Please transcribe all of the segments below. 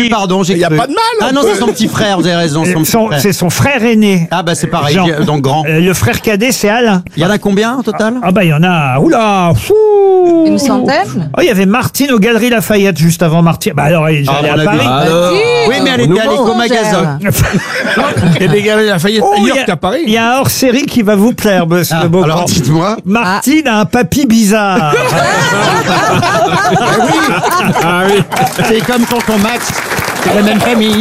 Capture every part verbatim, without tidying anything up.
Oui, pardon, j'ai Il n'y a cru. pas de mal. Ah non, c'est son petit frère, vous avez raison. Son petit Son- frère. C'est son frère aîné. Ah bah c'est pareil, Jean. j'ai- donc grand. Euh, Le frère cadet, c'est Alain. Il y en a combien au total? Ah bah il y en a. Oula, fou. Une centaine. Oh, il y avait Martine aux Galeries Lafayette juste avant Martine. Bah alors, elle est Ah, allée on à l'a Paris. vu. Alors, Oui, mais elle était allée qu'au magasin. il y a des gars à Lafayette Oh, il y ailleurs a- qu'à Paris. Il y a un hors-série qui va vous plaire, monsieur Ah, Le Beaugrand. alors dites-moi. Martine a un papy bizarre. Ah oui. C'est comme tonton Max, c'est la même famille.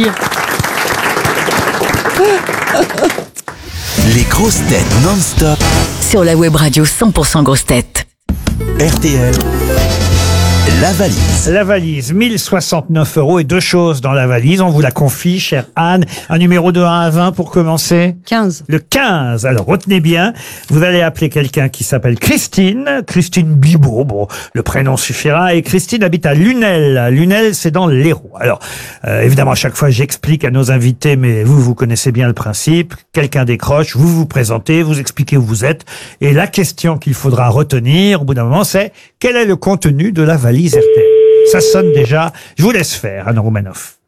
Les grosses têtes non-stop. Sur la web radio cent pour cent grosses têtes. R T L. La valise. La valise, mille soixante-neuf euros et deux choses dans la valise. On vous la confie, chère Anne. Un numéro de un à vingt pour commencer. quinze. Le quinze. Alors, retenez bien. Vous allez appeler quelqu'un qui s'appelle Christine. Christine Bibot. Bon, le prénom suffira. Et Christine habite à Lunel. Lunel, c'est dans l'Hérault. Alors, euh, évidemment, à chaque fois, j'explique à nos invités, mais vous, vous connaissez bien le principe. Quelqu'un décroche, vous vous présentez, vous expliquez où vous êtes. Et la question qu'il faudra retenir, au bout d'un moment, c'est quel est le contenu de la valise R T L. Ça sonne déjà. Je vous laisse faire, Anne Romanoff.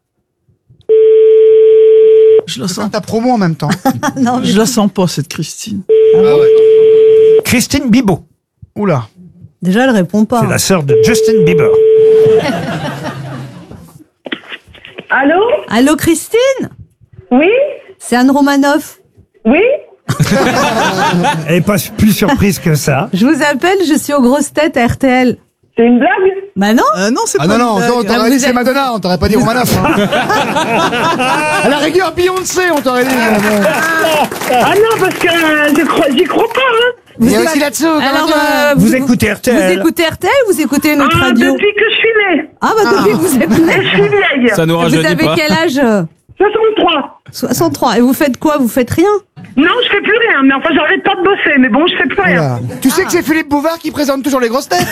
Je la sens. Ta promo en même temps. Non, Je la sens pas, cette Christine. Christine Bibot. Oula. déjà, elle répond pas. C'est la sœur de Justin Bieber. Allô? Allô, Christine? Oui? C'est Anne Romanoff. Oui? Elle n'est pas plus surprise que ça. Je vous appelle, je suis aux grosses têtes à R T L. C'est une blague? Bah non. Euh, non, c'est Ah pas non, non, une on blague. t'aurait Ah, dit vous c'est êtes- Madonna, on t'aurait pas dit Romanoff. À la rigueur, Beyoncé, on t'aurait dit. Ah non, parce que euh, je crois, j'y crois pas, hein. Il y a aussi là-dessous. Alors, euh, Vous écoutez R T L. Vous écoutez R T L ou vous écoutez une autre Ah, radio? depuis que je suis née. Ah bah depuis que vous êtes Et né. je suis vieille. Ça nous Vous rajeunit avez pas. quel âge? soixante-trois. soixante-trois. Et vous faites quoi? Vous faites rien? Non, je fais plus rien, mais enfin, j'arrête pas de bosser, mais bon, je fais plus rien. Voilà. Tu sais que c'est Philippe Bouvard qui présente toujours les grosses têtes.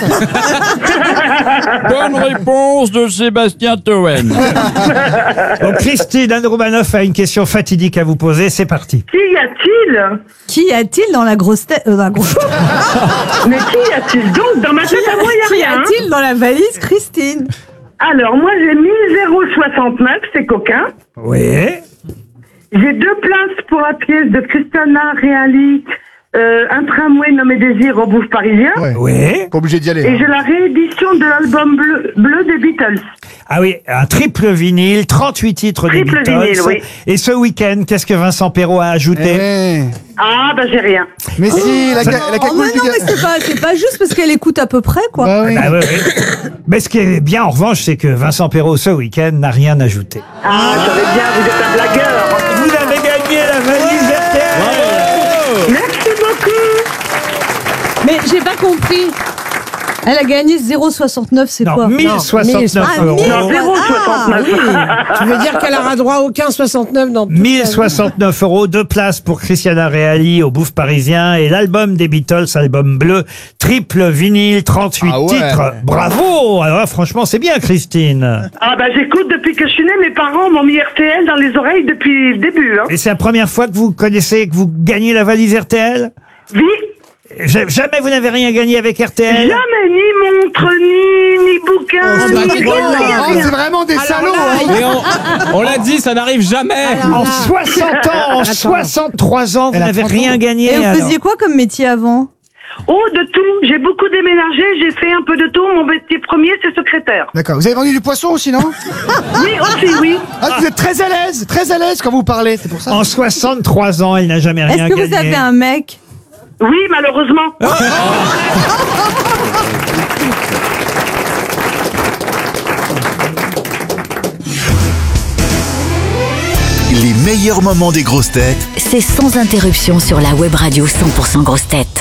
Bonne réponse de Sébastien Toen. Donc, Christine, Anne Romanoff a une question fatidique à vous poser. C'est parti. Qui y a-t-il? Qui y a-t-il dans la grosse tête? euh, dans la grosse... Mais qui y a-t-il donc? Dans ma tête à moi, Qui y a rien. hein. a-t-il dans la valise, Christine? Alors, moi, j'ai mis zéro soixante-neuf, c'est coquin. Oui. J'ai deux places pour la pièce de Christiana Reali, euh, un tramway nommé Désir au Bouffe parisien. Ouais. Oui. Pas obligé d'y aller. Et j'ai la réédition de l'album bleu, bleu des Beatles. Ah oui, un triple vinyle, trente-huit titres des Triple Beatles. vinyle, oui. Et ce week-end, qu'est-ce que Vincent Perrault a ajouté? Eh. Ah, bah j'ai rien. Mais si, la, ca- la Oh mais cagoule du non, gars- mais c'est pas, c'est pas juste parce qu'elle écoute à peu près, quoi. Bah oui. Ah oui, oui. Mais ce qui est bien, en revanche, c'est que Vincent Perrault, ce week-end, n'a rien ajouté. Ah, je savais bien, vous êtes un blagueur. Vous avez gagné la valise R T L. Merci beaucoup. Mais j'ai pas compris. Elle a gagné zéro soixante-neuf, c'est Non, quoi? mille soixante-neuf Ah, euros. mille. Non, zéro Ah, soixante-neuf. oui. Tu veux dire qu'elle aura droit à aucun soixante-neuf dans toute mille sa vie. soixante-neuf euros, deux places pour Christiana Reali au Bouffe parisien et l'album des Beatles, album bleu, triple vinyle, trente-huit Ah ouais. titres. Bravo! Alors là, franchement, c'est bien, Christine. Ah, bah j'écoute depuis que je suis née. Mes parents m'ont mis R T L dans les oreilles depuis le début. Hein. Et c'est la première fois que vous connaissez, que vous gagnez la valise R T L? Vie, Ja- Jamais vous n'avez rien gagné avec R T L? jamais ni montre, ni, ni bouquin, Oh, bah, ni c'est rien, drôle, rien, Oh, rien. c'est vraiment des salauds. hein. Et on, on l'a dit, ça n'arrive jamais. En soixante ans, en soixante-trois ans, vous Elle a n'avez trente rien ans. gagné. Et vous alors. faisiez quoi comme métier avant? Oh, de tout. J'ai beaucoup déménagé. J'ai fait un peu de tout. Mon métier premier, c'est secrétaire. D'accord. Vous avez vendu du poisson aussi, non? Oui, aussi, oui. Ah, vous êtes très à l'aise, très à l'aise quand vous parlez, c'est pour ça. En soixante-trois ans, elle n'a jamais rien Est-ce que gagné. vous avez un mec? Oui, malheureusement. Les meilleurs moments des grosses têtes C'est sans interruption sur la web radio cent pour cent grosses têtes.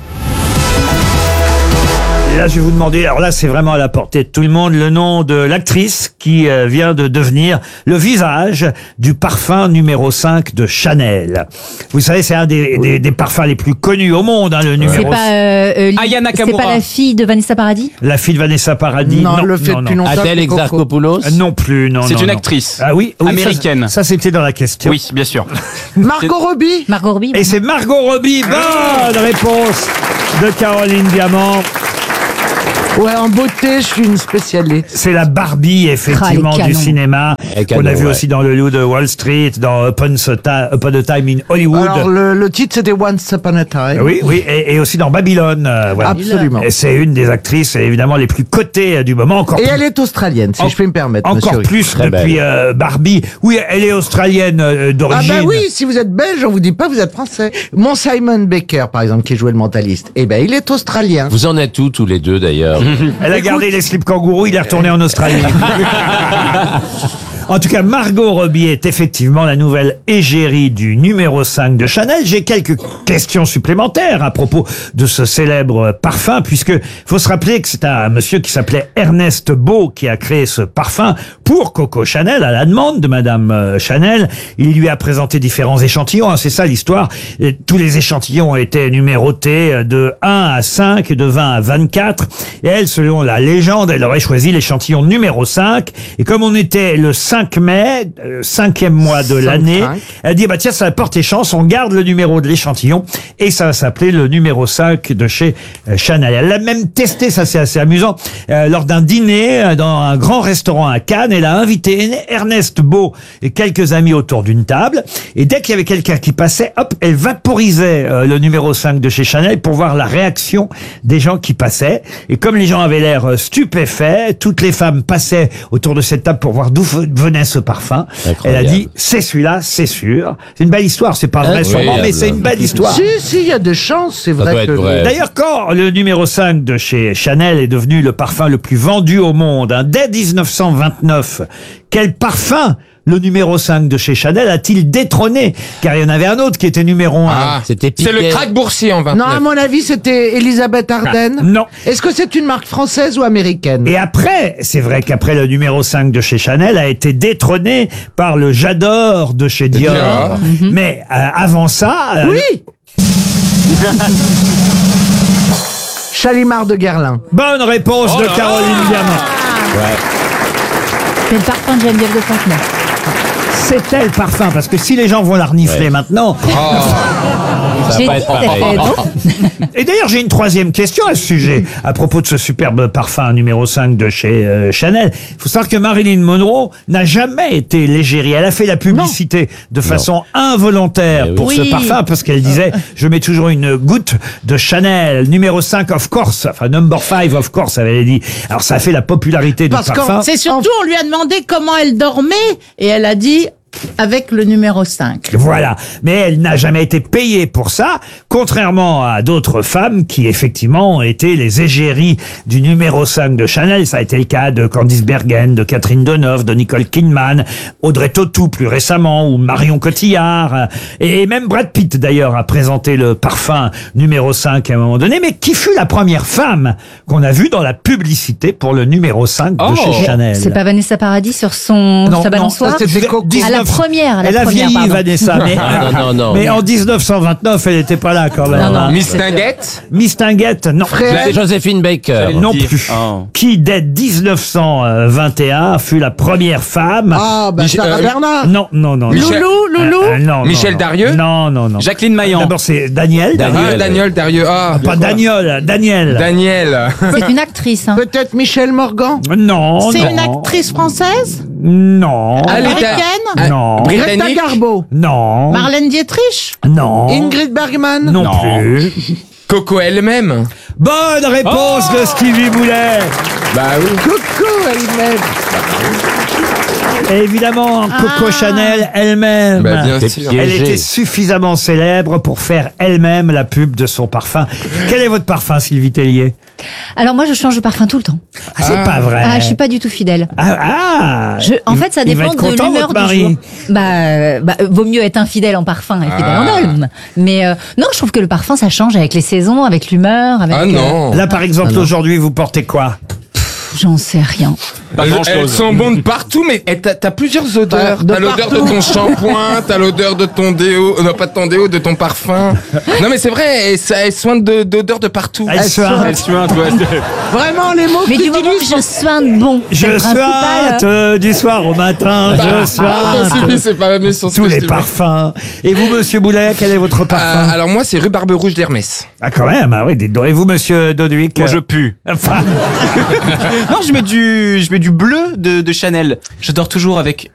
Et là, je vais vous demander, alors là, c'est vraiment à la portée de tout le monde, le nom de l'actrice qui euh, vient de devenir le visage du parfum numéro cinq de Chanel. Vous savez, c'est un des, des, des parfums les plus connus au monde, hein, le C'est numéro pas, euh, euh, Aya c'est Nakamura. pas la fille de Vanessa Paradis? La fille de Vanessa Paradis. Non, le fait non, depuis non. longtemps. Adèle c'est Coco. Exarchopoulos. Euh, Non plus, non. C'est non, une non. actrice. Ah oui, oui, ça, Américaine. Ça, c'était dans la question. Oui, bien sûr. Margot Robbie. Margot Robbie. Et c'est Margot Robbie. Bonne réponse de Caroline Diamant. Ouais, en beauté, je suis une spécialiste. C'est la Barbie, effectivement, Ah, les du canons. cinéma. Les qu'on a canons, vu ouais. aussi dans le Loup de Wall Street, dans Upon a, Ta- Upon a Time in Hollywood. Alors, le, le titre, c'était Once Upon a Time. Oui, oui, et, et aussi dans Babylone. euh, voilà. Absolument. Et c'est une des actrices, évidemment, les plus cotées euh, du moment. Encore Et plus, elle est australienne, si En- je peux me permettre, encore monsieur. plus Très depuis belle. euh, Barbie. Oui, elle est australienne euh, Ah d'origine. bah oui, si vous êtes belge, on vous dit pas vous êtes français. Mon Simon Baker, par exemple, qui jouait le mentaliste, eh ben il est australien. Vous en êtes où tous les deux d'ailleurs? Elle a gardé les slips kangourous, il est retourné en Australie. En tout cas, Margot Robbie est effectivement la nouvelle égérie du numéro cinq de Chanel. J'ai quelques questions supplémentaires à propos de ce célèbre parfum, puisque faut se rappeler que c'est un monsieur qui s'appelait Ernest Beau qui a créé ce parfum pour Coco Chanel, à la demande de Madame euh, Chanel. Il lui a présenté différents échantillons, hein, c'est ça l'histoire. Et tous les échantillons ont été numérotés euh, de un à cinq et de vingt à vingt-quatre. Et elle, selon la légende, elle aurait choisi l'échantillon numéro cinq. Et comme on était le cinq mai, euh, cinquième mois de l'année, elle dit, bah tiens, ça porte chance, on garde le numéro de l'échantillon et ça va s'appeler le numéro cinq de chez euh, Chanel. Elle l'a même testé, ça c'est assez amusant, euh, lors d'un dîner euh, dans un grand restaurant à Cannes. Elle a invité Ernest Beau et quelques amis autour d'une table. Et dès qu'il y avait quelqu'un qui passait, hop, elle vaporisait euh, le numéro cinq de chez Chanel pour voir la réaction des gens qui passaient. Et comme les gens avaient l'air euh, stupéfaits, toutes les femmes passaient autour de cette table pour voir d'où venait ce parfum. Incroyable. Elle a dit, c'est celui-là, c'est sûr. C'est une belle histoire, c'est pas vrai sûrement, Incroyable. mais c'est une belle histoire. Si, si, il y a des chances, c'est Ça vrai doit que... être vrai. D'ailleurs, quand le numéro cinq de chez Chanel est devenu le parfum le plus vendu au monde, hein, dès dix-neuf cent vingt-neuf, quel parfum le numéro cinq de chez Chanel a-t-il détrôné? Car il y en avait un autre qui était numéro un. Ah, c'était C'est le Piquet. crack boursier en Non, vingt-neuf. à mon avis, c'était Elisabeth Arden. Ah, non. Est-ce que c'est une marque française ou américaine? Et après, c'est vrai qu'après le numéro cinq de chez Chanel a été détrôné par le J'adore de chez Dior. Dior. Mais euh, avant ça... euh, Oui. Chalimard de Guerlain. Bonne réponse Oh de là Caroline là. Diamant. C'est le parfum de Geneviève de Fontenay. C'était le parfum, parce que si les gens vont la renifler Ouais. maintenant... Ça J'ai va pas dit être que pareil. c'était bon. Et d'ailleurs, j'ai une troisième question à ce sujet, à propos de ce superbe parfum numéro cinq de chez euh, Chanel. Il faut savoir que Marilyn Monroe n'a jamais été l'égérie. Elle a fait la publicité de façon involontaire Eh oui. pour Oui. ce parfum, parce qu'elle disait, je mets toujours une goutte de Chanel, numéro cinq of course, enfin number five of course, elle avait dit. Alors ça a fait la popularité du Parce qu'en- parfum. C'est surtout, on lui a demandé comment elle dormait et elle a dit avec le numéro cinq. Voilà. Mais elle n'a jamais été payée pour ça, contrairement à d'autres femmes qui, effectivement, ont été les égéries du numéro cinq de Chanel. Ça a été le cas de Candice Bergen, de Catherine Deneuve, de Nicole Kidman, Audrey Tautou plus récemment, ou Marion Cotillard. Et même Brad Pitt, d'ailleurs, a présenté le parfum numéro cinq à un moment donné. Mais qui fut la première femme qu'on a vue dans la publicité pour le numéro cinq de Oh. chez Chanel? C'est pas Vanessa Paradis sur son Non, sa non, balançoire ça, c'était Coco. À la première, à la Elle a première, vieilli, pardon. Vanessa, mais, Ah, non, non, non. mais en dix-neuf cent vingt-neuf, elle n'était pas là quand même. Non, non. hein. Miss Tinguette. Miss Tinguette, non. C'est Joséphine Baker. Non plus. Oh. Qui, dès dix-neuf cent vingt et un, fut la première femme. Ah, bah, Michel- Sarah euh, Bernard. Non, non, non. non. Michel- Loulou, Loulou. Euh, non, Michel non, Darieux. Non, non, non. Jacqueline Maillan. D'abord, c'est Daniel. Daniel. Ah, Daniel Darieux. Ah, Pas Daniel, Daniel. Daniel. C'est une actrice. Hein. Peut-être Michel Morgan. Non, C'est non. une actrice française Non. Elle est américaine. Ah, Non. Greta Britannique. Garbo. Non. Marlène Dietrich. Non. Ingrid Bergman. Non, Non. plus. Coco elle-même. Bonne réponse Oh de Stevie Boulet. Bah oui. Coucou elle-même. Et évidemment, Coco Ah. Chanel elle-même. Bah, bien T'es sûr. piégé. Elle était suffisamment célèbre pour faire elle-même la pub de son parfum. Quel est votre parfum, Sylvie Tellier? Alors moi, je change de parfum tout le temps. Ah, c'est pas vrai. Ah, je suis pas du tout fidèle. Ah, ah. Je, en fait, ça Il va dépend être de content, l'humeur votre du mari. jour. Bah, euh, bah, euh, vaut mieux être infidèle en parfum et fidèle Ah. en dolme. Mais euh, non, je trouve que le parfum, ça change avec les saisons, avec l'humeur. Avec, Ah euh, non. Là, par exemple, aujourd'hui, vous portez quoi? J'en sais rien. Elles, elles sont bonnes de partout, mais eh, t'as t'as plusieurs odeurs. De T'as l'odeur de partout. ton shampoing, t'as l'odeur de ton déo, euh, non pas de ton déo, de ton parfum. Non mais c'est vrai, elles, elles soignent de- d'odeurs de partout. Elles soignent. Elles soignent, ouais. Vraiment, les mots Mais que du moment que je soigne bon, c'est Je le principal. sointe euh, du soir au matin, je Ah, sointe c'est- c'est pas la même chose tous que je les dis. parfums. Et vous, monsieur Boulet, quel est votre parfum Euh, alors moi c'est rue Barbe Rouge d'Hermès. Ah quand même, ah oui, dites donc. Et vous, monsieur Doduic? Moi, je pue. Enfin, Non, je mets du, je mets du bleu de, de Chanel. Je dors toujours avec